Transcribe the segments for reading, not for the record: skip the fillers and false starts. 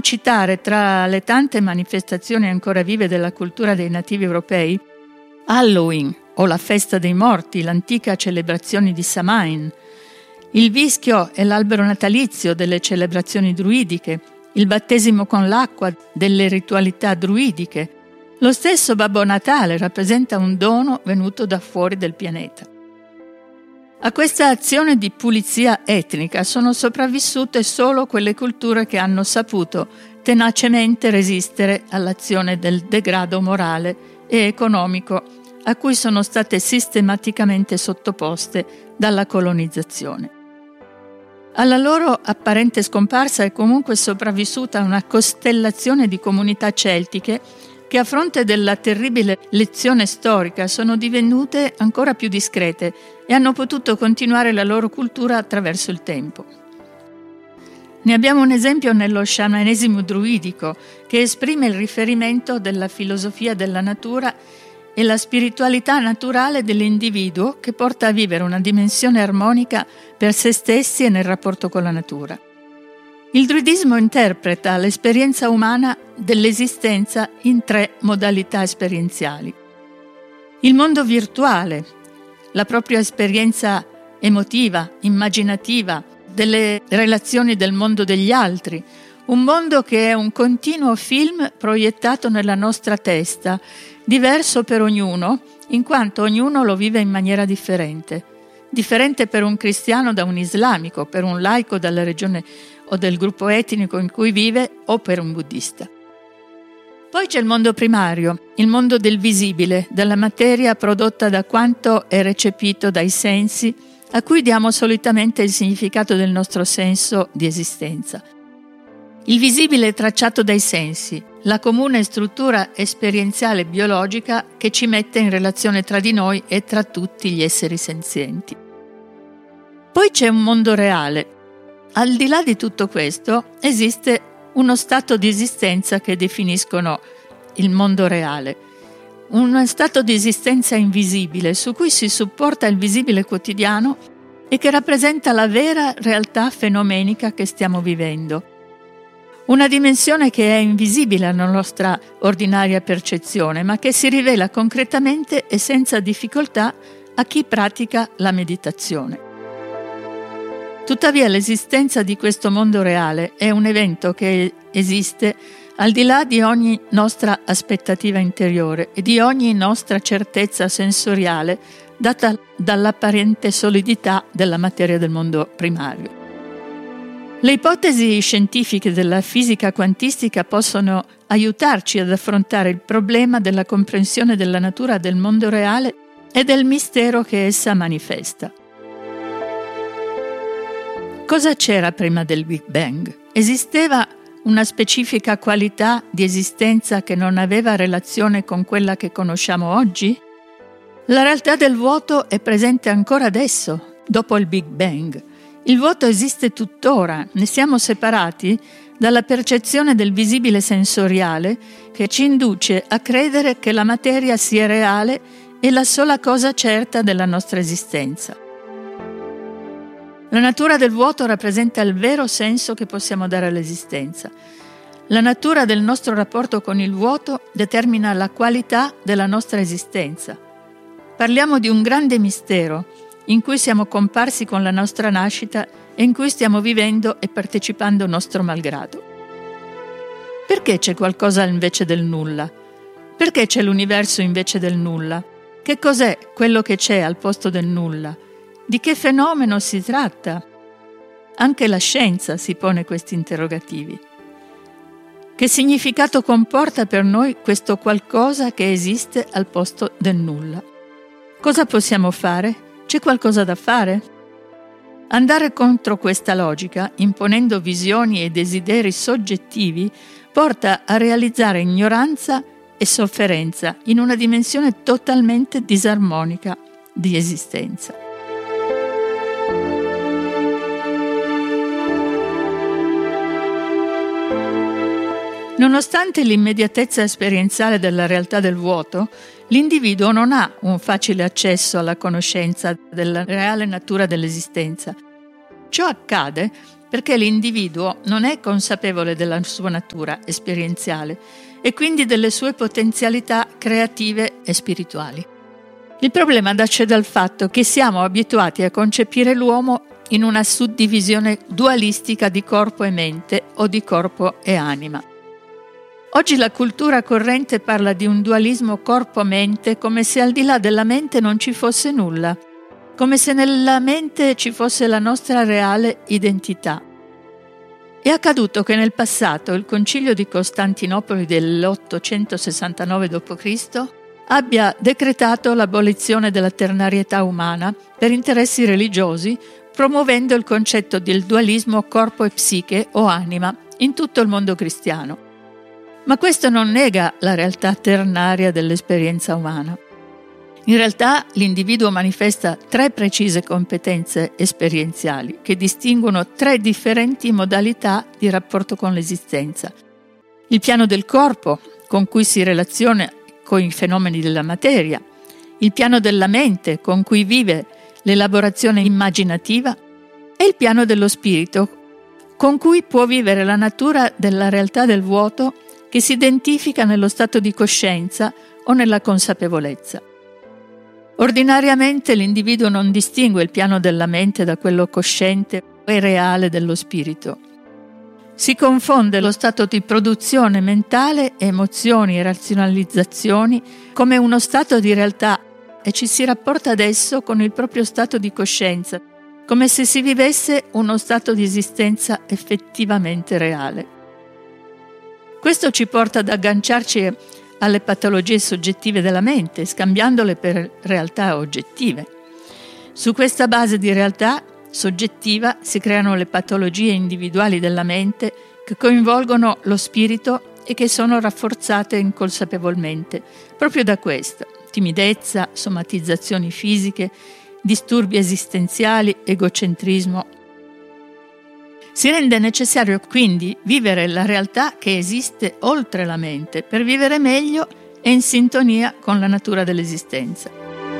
citare tra le tante manifestazioni ancora vive della cultura dei nativi europei Halloween o la festa dei morti, l'antica celebrazione di Samhain, il vischio e l'albero natalizio delle celebrazioni druidiche, il battesimo con l'acqua delle ritualità druidiche. Lo stesso Babbo Natale rappresenta un dono venuto da fuori del pianeta. A questa azione di pulizia etnica sono sopravvissute solo quelle culture che hanno saputo tenacemente resistere all'azione del degrado morale e economico a cui sono state sistematicamente sottoposte dalla colonizzazione. Alla loro apparente scomparsa è comunque sopravvissuta una costellazione di comunità celtiche che a fronte della terribile lezione storica sono divenute ancora più discrete e hanno potuto continuare la loro cultura attraverso il tempo. Ne abbiamo un esempio nello sciamanesimo druidico, che esprime il riferimento della filosofia della natura e la spiritualità naturale dell'individuo che porta a vivere una dimensione armonica per se stessi e nel rapporto con la natura. Il druidismo interpreta l'esperienza umana dell'esistenza in 3 modalità esperienziali. Il mondo virtuale, la propria esperienza emotiva, immaginativa, delle relazioni del mondo degli altri, un mondo che è un continuo film proiettato nella nostra testa, diverso per ognuno, in quanto ognuno lo vive in maniera differente. Differente per un cristiano da un islamico, per un laico dalla regione o del gruppo etnico in cui vive o per un buddista. Poi c'è il mondo primario, il mondo del visibile, della materia prodotta da quanto è recepito dai sensi, a cui diamo solitamente il significato del nostro senso di esistenza. Il visibile è tracciato dai sensi, la comune struttura esperienziale biologica che ci mette in relazione tra di noi e tra tutti gli esseri senzienti. Poi c'è un mondo reale. Al di là di tutto questo, esiste uno stato di esistenza che definiscono il mondo reale. Uno stato di esistenza invisibile su cui si supporta il visibile quotidiano e che rappresenta la vera realtà fenomenica che stiamo vivendo. Una dimensione che è invisibile alla nostra ordinaria percezione, ma che si rivela concretamente e senza difficoltà a chi pratica la meditazione. Tuttavia l'esistenza di questo mondo reale è un evento che esiste al di là di ogni nostra aspettativa interiore e di ogni nostra certezza sensoriale data dall'apparente solidità della materia del mondo primario. Le ipotesi scientifiche della fisica quantistica possono aiutarci ad affrontare il problema della comprensione della natura del mondo reale e del mistero che essa manifesta. Cosa c'era prima del Big Bang? Esisteva una specifica qualità di esistenza che non aveva relazione con quella che conosciamo oggi? La realtà del vuoto è presente ancora adesso, dopo il Big Bang. Il vuoto esiste tuttora, ne siamo separati dalla percezione del visibile sensoriale che ci induce a credere che la materia sia reale e la sola cosa certa della nostra esistenza. La natura del vuoto rappresenta il vero senso che possiamo dare all'esistenza. La natura del nostro rapporto con il vuoto determina la qualità della nostra esistenza. Parliamo di un grande mistero in cui siamo comparsi con la nostra nascita e in cui stiamo vivendo e partecipando nostro malgrado. Perché c'è qualcosa invece del nulla? Perché c'è l'universo invece del nulla? Che cos'è quello che c'è al posto del nulla? Di che fenomeno si tratta? Anche la scienza si pone questi interrogativi. Che significato comporta per noi questo qualcosa che esiste al posto del nulla? Cosa possiamo fare? C'è qualcosa da fare? Andare contro questa logica, imponendo visioni e desideri soggettivi, porta a realizzare ignoranza e sofferenza in una dimensione totalmente disarmonica di esistenza. Nonostante l'immediatezza esperienziale della realtà del vuoto, l'individuo non ha un facile accesso alla conoscenza della reale natura dell'esistenza. Ciò accade perché l'individuo non è consapevole della sua natura esperienziale e quindi delle sue potenzialità creative e spirituali. Il problema nasce dal fatto che siamo abituati a concepire l'uomo in una suddivisione dualistica di corpo e mente o di corpo e anima. Oggi la cultura corrente parla di un dualismo corpo-mente come se al di là della mente non ci fosse nulla, come se nella mente ci fosse la nostra reale identità. È accaduto che nel passato il Concilio di Costantinopoli dell'869 d.C. abbia decretato l'abolizione della ternarietà umana per interessi religiosi, promuovendo il concetto del dualismo corpo e psiche o anima in tutto il mondo cristiano. Ma questo non nega la realtà ternaria dell'esperienza umana. In realtà l'individuo manifesta 3 precise competenze esperienziali che distinguono 3 differenti modalità di rapporto con l'esistenza. Il piano del corpo, con cui si relaziona con i fenomeni della materia, il piano della mente, con cui vive l'elaborazione immaginativa, e il piano dello spirito, con cui può vivere la natura della realtà del vuoto che si identifica nello stato di coscienza o nella consapevolezza. Ordinariamente l'individuo non distingue il piano della mente da quello cosciente e reale dello spirito. Si confonde lo stato di produzione mentale, emozioni e razionalizzazioni come uno stato di realtà e ci si rapporta ad esso con il proprio stato di coscienza, come se si vivesse uno stato di esistenza effettivamente reale. Questo ci porta ad agganciarci alle patologie soggettive della mente, scambiandole per realtà oggettive. Su questa base di realtà soggettiva si creano le patologie individuali della mente che coinvolgono lo spirito e che sono rafforzate inconsapevolmente proprio da questo: timidezza, somatizzazioni fisiche, disturbi esistenziali, egocentrismo. Si rende necessario quindi vivere la realtà che esiste oltre la mente per vivere meglio e in sintonia con la natura dell'esistenza.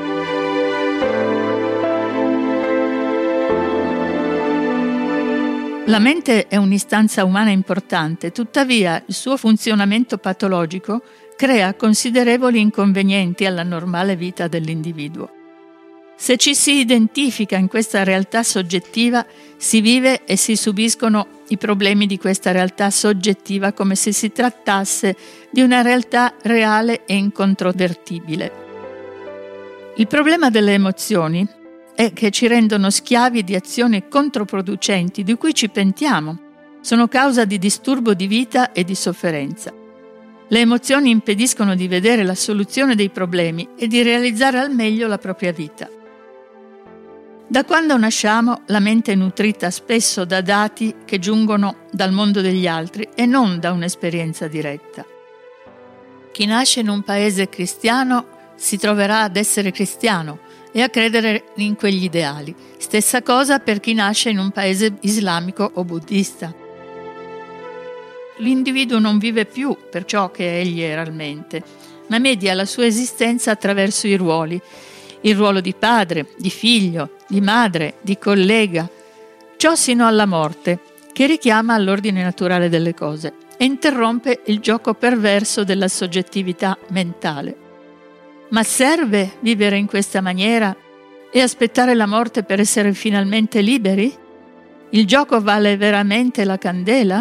La mente è un'istanza umana importante, tuttavia il suo funzionamento patologico crea considerevoli inconvenienti alla normale vita dell'individuo. Se ci si identifica in questa realtà soggettiva, si vive e si subiscono i problemi di questa realtà soggettiva come se si trattasse di una realtà reale e incontrovertibile. Il problema delle emozioni è che ci rendono schiavi di azioni controproducenti di cui ci pentiamo. Sono causa di disturbo di vita e di sofferenza. Le emozioni impediscono di vedere la soluzione dei problemi e di realizzare al meglio la propria vita. Da quando nasciamo, la mente è nutrita spesso da dati che giungono dal mondo degli altri e non da un'esperienza diretta. Chi nasce in un paese cristiano si troverà ad essere cristiano e a credere in quegli ideali. Stessa cosa per chi nasce in un paese islamico o buddista. L'individuo non vive più per ciò che egli è realmente, ma media la sua esistenza attraverso i ruoli. Il ruolo di padre, di figlio, di madre, di collega, ciò sino alla morte, che richiama all'ordine naturale delle cose e interrompe il gioco perverso della soggettività mentale. Ma serve vivere in questa maniera e aspettare la morte per essere finalmente liberi? Il gioco vale veramente la candela?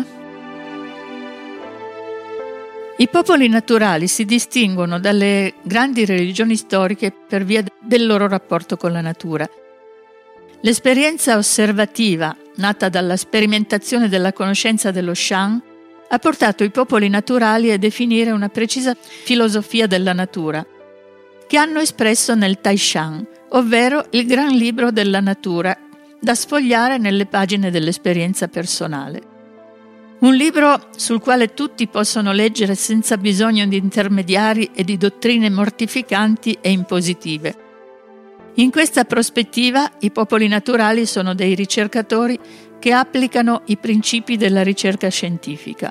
I popoli naturali si distinguono dalle grandi religioni storiche per via del loro rapporto con la natura. L'esperienza osservativa, nata dalla sperimentazione della conoscenza dello Shan, ha portato i popoli naturali a definire una precisa filosofia della natura, che hanno espresso nel Taishan, ovvero il gran libro della natura, da sfogliare nelle pagine dell'esperienza personale. Un libro sul quale tutti possono leggere senza bisogno di intermediari e di dottrine mortificanti e impositive. In questa prospettiva, i popoli naturali sono dei ricercatori che applicano i principi della ricerca scientifica.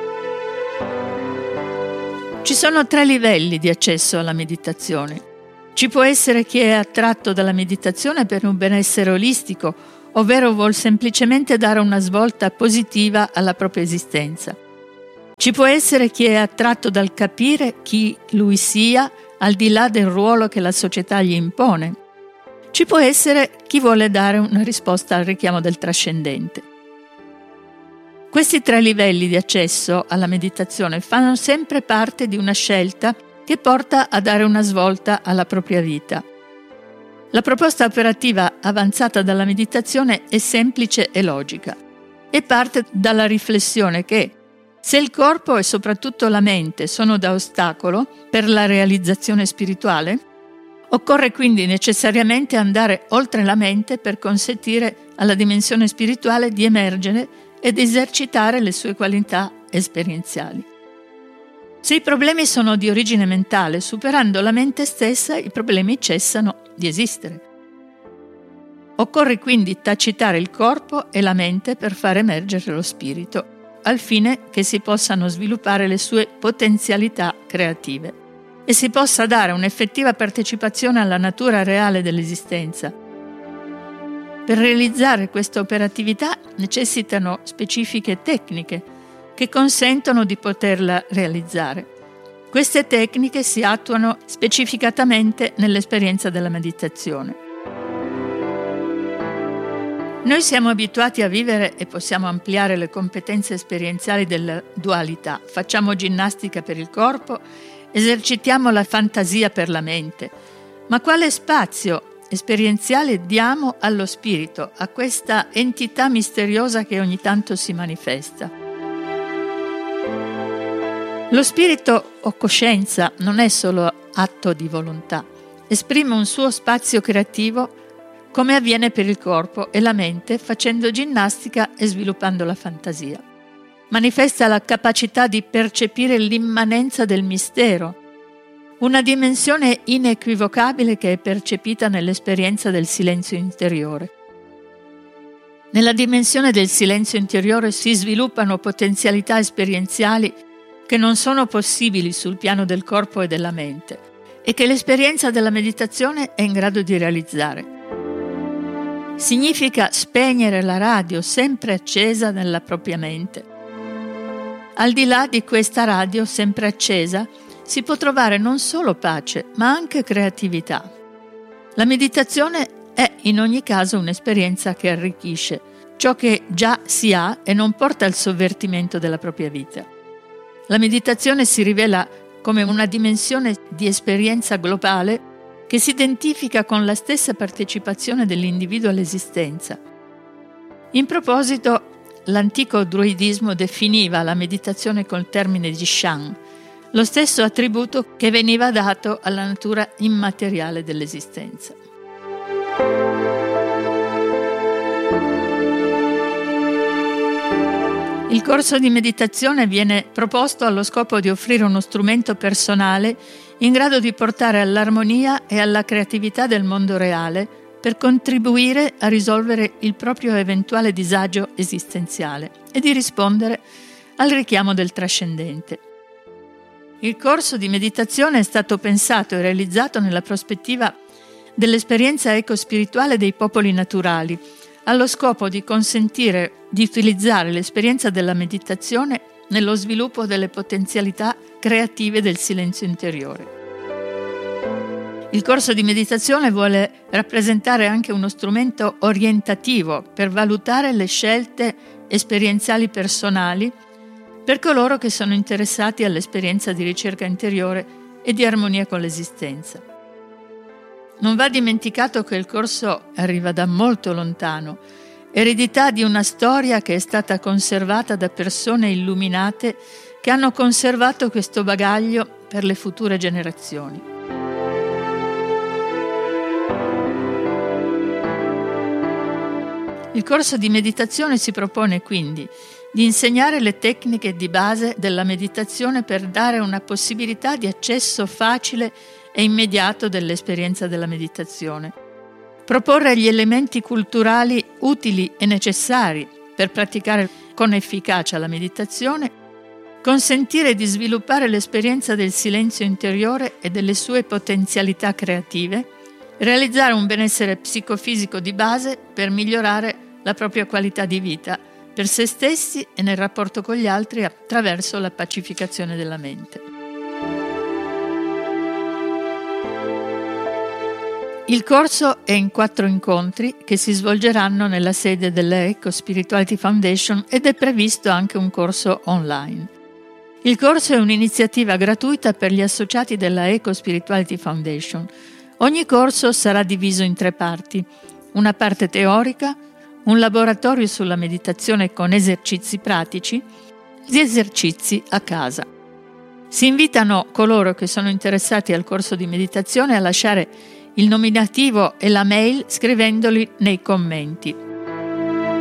Ci sono 3 livelli di accesso alla meditazione. Ci può essere chi è attratto dalla meditazione per un benessere olistico ovvero vuol semplicemente dare una svolta positiva alla propria esistenza. Ci può essere chi è attratto dal capire chi lui sia al di là del ruolo che la società gli impone. Ci può essere chi vuole dare una risposta al richiamo del trascendente. Questi 3 livelli di accesso alla meditazione fanno sempre parte di una scelta che porta a dare una svolta alla propria vita. La proposta operativa avanzata dalla meditazione è semplice e logica e parte dalla riflessione che se il corpo e soprattutto la mente sono da ostacolo per la realizzazione spirituale, occorre quindi necessariamente andare oltre la mente per consentire alla dimensione spirituale di emergere ed esercitare le sue qualità esperienziali. Se i problemi sono di origine mentale, superando la mente stessa, i problemi cessano di esistere. Occorre quindi tacitare il corpo e la mente per far emergere lo spirito, al fine che si possano sviluppare le sue potenzialità creative e si possa dare un'effettiva partecipazione alla natura reale dell'esistenza. Per realizzare questa operatività necessitano specifiche tecniche che consentono di poterla realizzare. Queste tecniche si attuano specificatamente nell'esperienza della meditazione. Noi siamo abituati a vivere e possiamo ampliare le competenze esperienziali della dualità. Facciamo ginnastica per il corpo, esercitiamo la fantasia per la mente. Ma quale spazio esperienziale diamo allo spirito, a questa entità misteriosa che ogni tanto si manifesta? Lo spirito o coscienza non è solo atto di volontà, esprime un suo spazio creativo come avviene per il corpo e la mente facendo ginnastica e sviluppando la fantasia. Manifesta la capacità di percepire l'immanenza del mistero, una dimensione inequivocabile che è percepita nell'esperienza del silenzio interiore. Nella dimensione del silenzio interiore si sviluppano potenzialità esperienziali che non sono possibili sul piano del corpo e della mente e che l'esperienza della meditazione è in grado di realizzare. Significa spegnere la radio sempre accesa nella propria mente. Al di là di questa radio sempre accesa si può trovare non solo pace, ma anche creatività. La meditazione è in ogni caso un'esperienza che arricchisce ciò che già si ha e non porta al sovvertimento della propria vita. La meditazione si rivela come una dimensione di esperienza globale che si identifica con la stessa partecipazione dell'individuo all'esistenza. In proposito, l'antico druidismo definiva la meditazione col termine di Shan, lo stesso attributo che veniva dato alla natura immateriale dell'esistenza. Il corso di meditazione viene proposto allo scopo di offrire uno strumento personale in grado di portare all'armonia e alla creatività del mondo reale per contribuire a risolvere il proprio eventuale disagio esistenziale e di rispondere al richiamo del trascendente. Il corso di meditazione è stato pensato e realizzato nella prospettiva dell'esperienza eco-spirituale dei popoli naturali, allo scopo di consentire di utilizzare l'esperienza della meditazione nello sviluppo delle potenzialità creative del silenzio interiore. Il corso di meditazione vuole rappresentare anche uno strumento orientativo per valutare le scelte esperienziali personali per coloro che sono interessati all'esperienza di ricerca interiore e di armonia con l'esistenza. Non va dimenticato che il corso arriva da molto lontano, eredità di una storia che è stata conservata da persone illuminate che hanno conservato questo bagaglio per le future generazioni. Il corso di meditazione si propone quindi di insegnare le tecniche di base della meditazione per dare una possibilità di accesso facile e immediato dell'esperienza della meditazione. Proporre gli elementi culturali utili e necessari per praticare con efficacia la meditazione, consentire di sviluppare l'esperienza del silenzio interiore e delle sue potenzialità creative, realizzare un benessere psicofisico di base per migliorare la propria qualità di vita per se stessi e nel rapporto con gli altri attraverso la pacificazione della mente. Il corso è in 4 incontri che si svolgeranno nella sede della Eco Spirituality Foundation ed è previsto anche un corso online. Il corso è un'iniziativa gratuita per gli associati della Eco Spirituality Foundation. Ogni corso sarà diviso in 3 parti, una parte teorica, un laboratorio sulla meditazione con esercizi pratici, gli esercizi a casa. Si invitano coloro che sono interessati al corso di meditazione a lasciare il nominativo e la mail scrivendoli nei commenti.